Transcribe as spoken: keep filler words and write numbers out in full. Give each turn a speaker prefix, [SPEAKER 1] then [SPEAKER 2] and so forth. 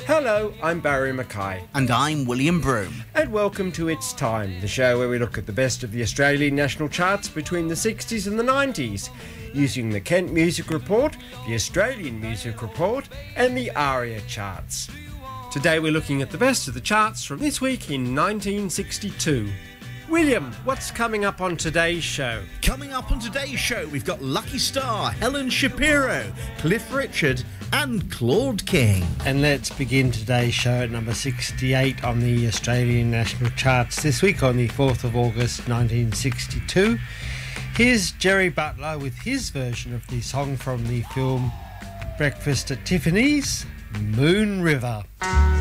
[SPEAKER 1] Hello, I'm Barry Mackay.
[SPEAKER 2] And I'm William Broome.
[SPEAKER 1] And welcome to It's Time, the show where we look at the best of the Australian national charts between the sixties and the nineties, using the Kent Music Report, the Australian Music Report, and the ARIA charts. Today we're looking at the best of the charts from this week in nineteen sixty-two. William, what's coming up on today's show?
[SPEAKER 2] Coming up on today's show, we've got Lucky Star, Helen Shapiro, Cliff Richard, and Claude King.
[SPEAKER 3] And let's begin today's show at number sixty-eight on the Australian national charts this week on the fourth of August nineteen sixty-two. Here's Jerry Butler with his version of the song from the film Breakfast at Tiffany's, Moon River.